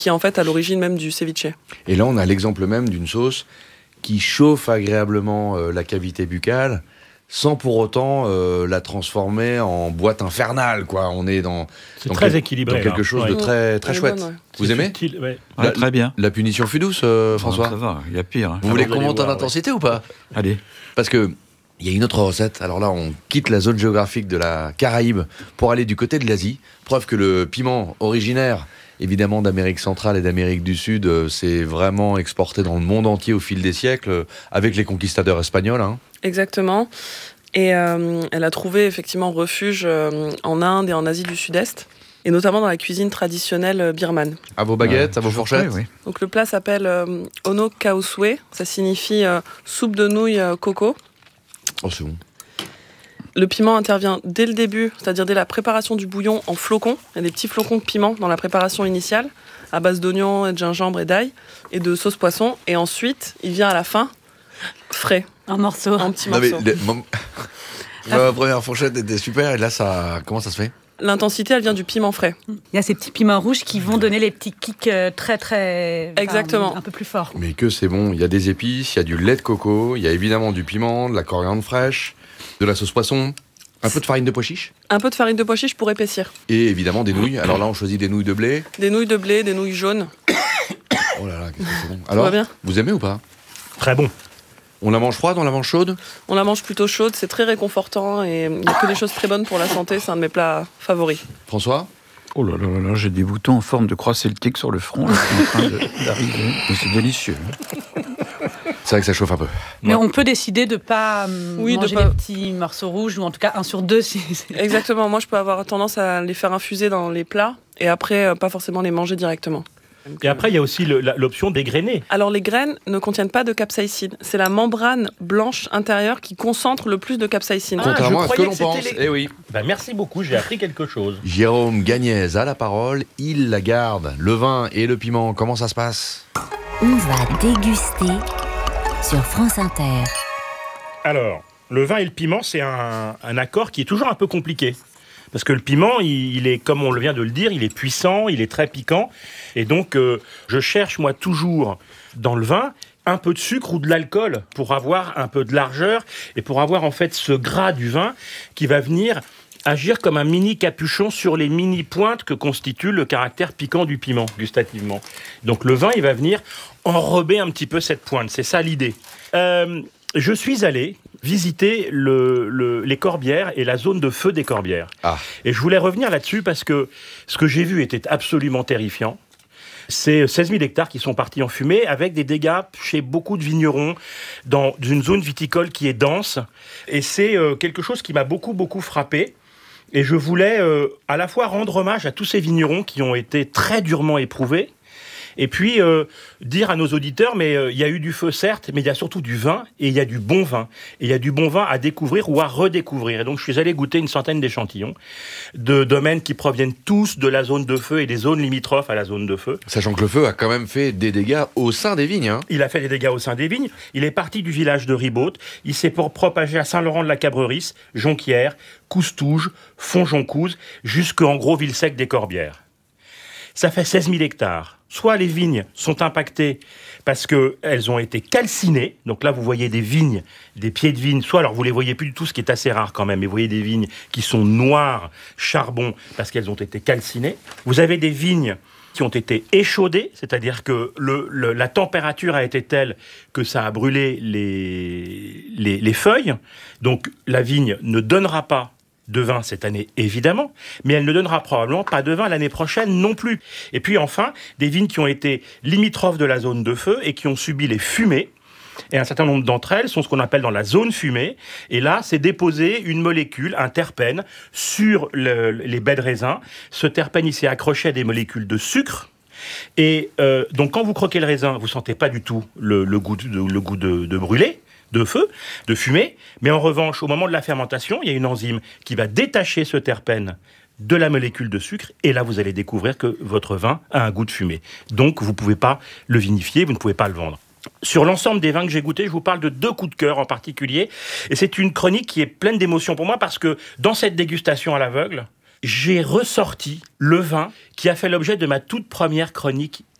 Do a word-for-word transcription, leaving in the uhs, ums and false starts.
qui est en fait à l'origine même du ceviche. Et là, on a l'exemple même d'une sauce qui chauffe agréablement euh, la cavité buccale, sans pour autant euh, la transformer en boîte infernale, quoi. On est dans, C'est dans très quel- équilibré, dans quelque là. chose Ouais. de très, très Elle est chouette. bonne, ouais. Vous C'est aimez subtil, ouais. Ouais, La- très bien. La punition fut douce, euh, François. Ça va, il y a pire. hein. Vous voulez vous qu'on allez monte en voir, intensité ou pas? Allez. Parce que il y a une autre recette. Alors là, on quitte la zone géographique de la Caraïbe pour aller du côté de l'Asie. Preuve que le piment originaire, évidemment, d'Amérique centrale et d'Amérique du Sud, euh, s'est vraiment exporté dans le monde entier au fil des siècles, euh, avec les conquistadors espagnols. Hein. Exactement. Et euh, elle a trouvé effectivement refuge euh, en Inde et en Asie du Sud-Est, et notamment dans la cuisine traditionnelle euh, birmane. À vos baguettes, à vos Toujours fourchettes. prêt, oui. Donc le plat s'appelle euh, ono kauswe, ça signifie euh, soupe de nouilles euh, coco. Oh, c'est bon. Le piment intervient dès le début, c'est-à-dire dès la préparation du bouillon en flocons. Il y a des petits flocons de piment dans la préparation initiale, à base d'oignons, et de gingembre et d'ail, et de sauce poisson. Et ensuite, il vient à la fin, frais, Un morceau. en petits Non, mais morceaux. le- mon- ma première fourchette était super, et là, ça, comment ça se fait? L'intensité, elle vient du piment frais. Il y a ces petits piments rouges qui vont donner les petits kicks euh, très très... enfin, Exactement. un peu plus forts. Mais que c'est bon, il y a des épices, il y a du lait de coco, il y a évidemment du piment, de la coriandre fraîche, de la sauce poisson, un peu de farine de pois chiche, Un peu de farine de pois chiche pour épaissir. et évidemment des nouilles. Alors là, on choisit des nouilles de blé. Des nouilles de blé, des nouilles jaunes. Oh là là, qu'est-ce que c'est bon. Alors, va bien vous aimez ou pas? Très bon. On la mange froide, on la mange chaude? On la mange plutôt chaude, c'est très réconfortant et il n'y a que des choses très bonnes pour la santé. C'est un de mes plats favoris. François? Oh là là là là, j'ai des boutons en forme de croix celtique sur le front là, qui sont en train de- d'arriver. Mais c'est délicieux. C'est vrai que ça chauffe un peu. Mais on peut décider de pas euh, Oui, de manger pas- les petits morceaux rouges, ou en tout cas un sur deux. Si c'est- Exactement, moi je peux avoir tendance à les faire infuser dans les plats et après euh, pas forcément les manger directement. Et après, il y a aussi le- la- l'option dégrainer. Alors les graines ne contiennent pas de capsaïcine. C'est la membrane blanche intérieure qui concentre le plus de capsaïcine. Ah, Contrairement je à ce que croyais l'on que c'était pense. les- Eh oui. Ben, merci beaucoup, j'ai appris quelque chose. Jérôme Gagnez a la parole, il la garde. Le vin et le piment, comment ça se passe? On va déguster sur France Inter. Alors, le vin et le piment, c'est un, un accord qui est toujours un peu compliqué. Parce que le piment, il, il est, comme on le vient de le dire, il est puissant, il est très piquant. Et donc, euh, je cherche, moi, toujours, dans le vin, un peu de sucre ou de l'alcool pour avoir un peu de largeur et pour avoir, en fait, ce gras du vin qui va venir agir comme un mini capuchon sur les mini pointes que constitue le caractère piquant du piment, gustativement. Donc, le vin, il va venir enrober un petit peu cette pointe. C'est ça l'idée. Euh, je suis allé visiter le, le- les Corbières et la zone de feu des Corbières. Ah. Et je voulais revenir là-dessus parce que ce que j'ai vu était absolument terrifiant. C'est seize mille hectares qui sont partis en fumée avec des dégâts chez beaucoup de vignerons dans une zone viticole qui est dense. Et c'est euh, quelque chose qui m'a beaucoup, beaucoup frappé. Et je voulais euh, à la fois rendre hommage à tous ces vignerons qui ont été très durement éprouvés, et puis euh, dire à nos auditeurs, mais euh, il y a eu du feu certes, mais il y a surtout du vin, et il y a du bon vin. Et il y a du bon vin à découvrir ou à redécouvrir. Et donc je suis allé goûter une centaine d'échantillons de domaines qui proviennent tous de la zone de feu et des zones limitrophes à la zone de feu. Sachant que le feu a quand même fait des dégâts au sein des vignes. Hein. Il a fait des dégâts au sein des vignes. Il est parti du village de Ribaute. Il s'est pour- propagé à Saint-Laurent-de-la-Cabrerie, Jonquière, Coustouge, Fonjoncouze, jusqu'en gros Ville-Sec des Corbières. Ça fait seize mille hectares. Soit les vignes sont impactées parce qu'elles ont été calcinées. Donc là, vous voyez des vignes, des pieds de vigne. Soit, alors vous les voyez plus du tout, ce qui est assez rare quand même, mais vous voyez des vignes qui sont noires, charbon, parce qu'elles ont été calcinées. Vous avez des vignes qui ont été échaudées, c'est-à-dire que le, le- la température a été telle que ça a brûlé les, les, les feuilles. Donc la vigne ne donnera pas de vin cette année, évidemment, mais elle ne donnera probablement pas de vin l'année prochaine non plus. Et puis enfin, des vignes qui ont été limitrophes de la zone de feu et qui ont subi les fumées. Et un certain nombre d'entre elles sont ce qu'on appelle dans la zone fumée. Et là, c'est déposer une molécule, un terpène, sur le- les baies de raisin. Ce terpène, il s'est accroché à des molécules de sucre. Et euh, donc, quand vous croquez le raisin, vous sentez pas du tout le, le goût, de, le goût de, de brûlé, de feu, de fumée. Mais en revanche, au moment de la fermentation, il y a une enzyme qui va détacher ce terpène de la molécule de sucre, et là, vous allez découvrir que votre vin a un goût de fumée. Donc, vous ne pouvez pas le vinifier, vous ne pouvez pas le vendre. Sur l'ensemble des vins que j'ai goûtés, je vous parle de deux coups de cœur en particulier. Et c'est une chronique qui est pleine d'émotions pour moi parce que dans cette dégustation à l'aveugle, j'ai ressorti le vin qui a fait l'objet de ma toute première chronique